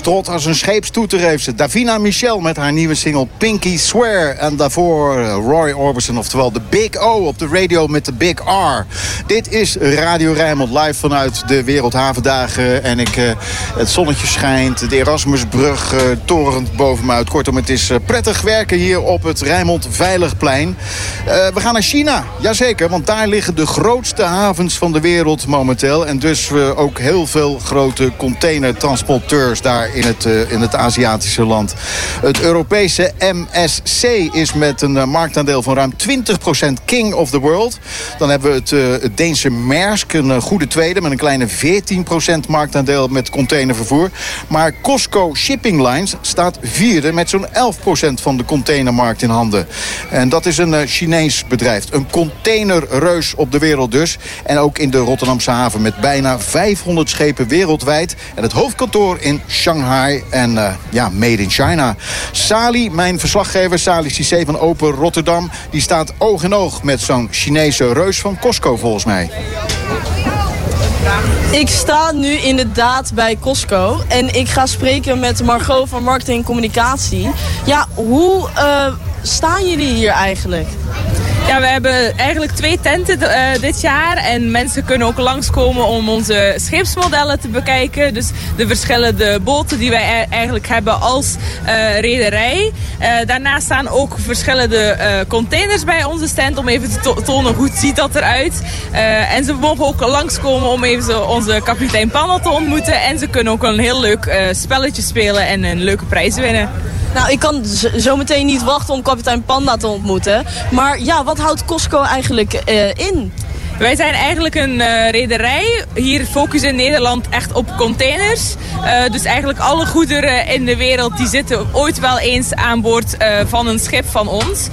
strot als een scheepstoeter heeft ze. Davina Michel met haar nieuwe single Pinky Swear. En daarvoor Roy Orbison, oftewel de Big O op de radio met de Big R. Dit is Radio Rijnmond live vanuit de Wereldhavendagen. En het zonnetje schijnt, de Erasmusbrug torent boven me uit. Kortom, het is prettig werken hier op het Rijnmond Veiligplein. We gaan naar China, jazeker, want daar liggen de grootste havens van de wereld momenteel. En dus ook heel veel grote containertransporteurs daar in het Aziatische land. Het Europese MSC is met een marktaandeel van ruim 20% king of the world. Dan hebben we het Deense Maersk, een goede tweede met een kleine 14% marktaandeel met containervervoer. Maar COSCO Shipping Lines staat vierde met zo'n 11% van de containermarkt in handen. En dat is een Chinees bedrijf. Een containerreus op de wereld dus. En ook in de Rotterdamse haven met bijna 500 schepen wereldwijd. En het hoofdkantoor in Shanghai. En made in China. Sali, mijn verslaggever, Sali Cissé van Open Rotterdam, die staat oog in oog met zo'n Chinese reus van COSCO volgens mij. Ik sta nu inderdaad bij COSCO en ik ga spreken met Margot van Marketing en Communicatie. Ja, hoe staan jullie hier eigenlijk? Ja, we hebben eigenlijk 2 tenten dit jaar en mensen kunnen ook langskomen om onze scheepsmodellen te bekijken. Dus de verschillende boten die wij eigenlijk hebben als rederij. Daarnaast staan ook verschillende containers bij onze stand om even te tonen hoe ziet dat eruit. En ze mogen ook langskomen om even onze kapitein Panna te ontmoeten. En ze kunnen ook een heel leuk spelletje spelen en een leuke prijs winnen. Nou, ik kan zo meteen niet wachten om kapitein Panda te ontmoeten. Maar ja, wat houdt COSCO eigenlijk in? Wij zijn eigenlijk een rederij. Hier focussen in Nederland echt op containers. Dus eigenlijk alle goederen in de wereld die zitten ooit wel eens aan boord van een schip van ons.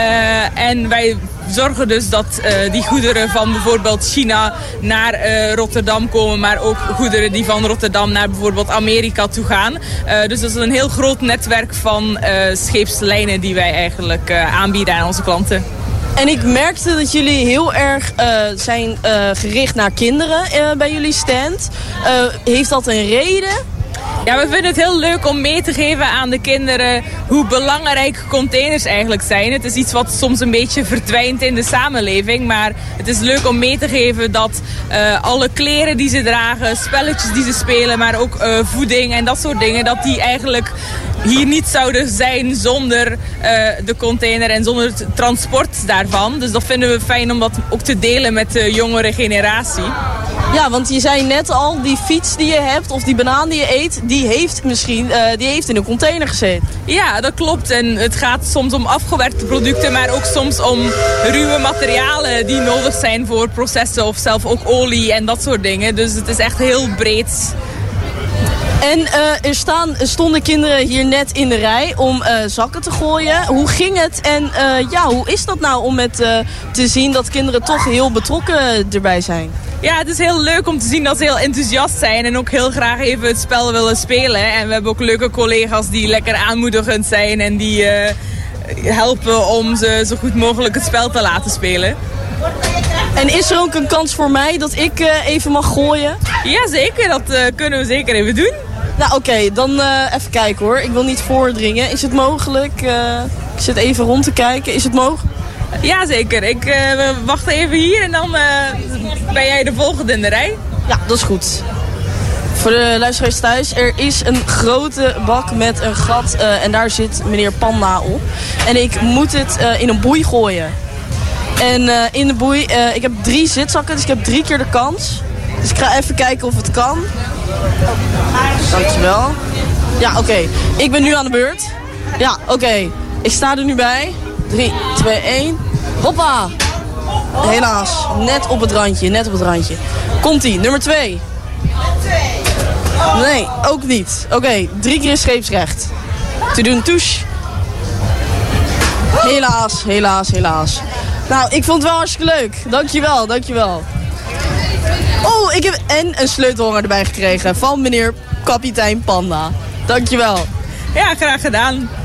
En wij zorgen dus dat die goederen van bijvoorbeeld China naar Rotterdam komen, maar ook goederen die van Rotterdam naar bijvoorbeeld Amerika toe gaan. Dus dat is een heel groot netwerk van scheepslijnen die wij eigenlijk aanbieden aan onze klanten. En ik merkte dat jullie heel erg zijn gericht naar kinderen bij jullie stand. Heeft dat een reden? Ja, we vinden het heel leuk om mee te geven aan de kinderen hoe belangrijk containers eigenlijk zijn. Het is iets wat soms een beetje verdwijnt in de samenleving. Maar het is leuk om mee te geven dat alle kleren die ze dragen, spelletjes die ze spelen, maar ook voeding en dat soort dingen, dat die eigenlijk hier niet zouden zijn zonder de container en zonder het transport daarvan. Dus dat vinden we fijn om dat ook te delen met de jongere generatie. Ja, want je zei net al, die fiets die je hebt of die banaan die je eet, die heeft in een container gezeten. Ja, dat klopt. En het gaat soms om afgewerkte producten, maar ook soms om ruwe materialen die nodig zijn voor processen of zelf ook olie en dat soort dingen. Dus het is echt heel breed. En er stonden kinderen hier net in de rij om zakken te gooien. Hoe ging het en hoe is dat nou om te zien dat kinderen toch heel betrokken erbij zijn? Ja, het is heel leuk om te zien dat ze heel enthousiast zijn en ook heel graag even het spel willen spelen. En we hebben ook leuke collega's die lekker aanmoedigend zijn en die helpen om ze zo goed mogelijk het spel te laten spelen. En is er ook een kans voor mij dat ik even mag gooien? Jazeker, dat kunnen we zeker even doen. Nou oké, dan even kijken hoor. Ik wil niet voordringen. Is het mogelijk? Ik zit even rond te kijken. Is het mogelijk? Jazeker. We wachten even hier en dan ben jij de volgende in de rij. Ja, dat is goed. Voor de luisteraars thuis, er is een grote bak met een gat en daar zit meneer Panda op. En ik moet het in een boei gooien. En in de boei, ik heb 3 zitzakken, dus ik heb 3 keer de kans. Dus ik ga even kijken of het kan. Dankjewel. Ja, oké. Ik ben nu aan de beurt. Ja, oké. Ik sta er nu bij. 3, 2, 1. Hoppa! Helaas. Net op het randje. Komt-ie. Nummer 2. Nee, ook niet. Oké, 3 keer scheepsrecht. Te doen touche. Helaas. Nou, ik vond het wel hartstikke leuk. Dankjewel. Oh, ik heb een sleutelhanger erbij gekregen van meneer kapitein Panda. Dankjewel. Ja, graag gedaan.